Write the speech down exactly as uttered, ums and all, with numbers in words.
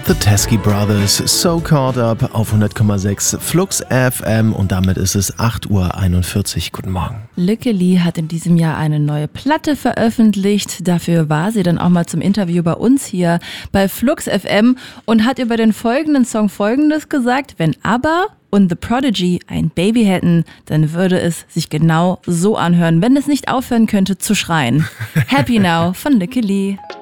The Teskey Brothers, So Caught Up auf hundert Komma sechs Flux F M und damit ist es acht Uhr einundvierzig. Guten Morgen. Lücke Lee hat in diesem Jahr eine neue Platte veröffentlicht. Dafür war sie dann auch mal zum Interview bei uns hier bei Flux F M und hat über den folgenden Song Folgendes gesagt: Wenn ABBA und The Prodigy ein Baby hätten, dann würde es sich genau so anhören, wenn es nicht aufhören könnte zu schreien. Happy Now von Lücke Lee.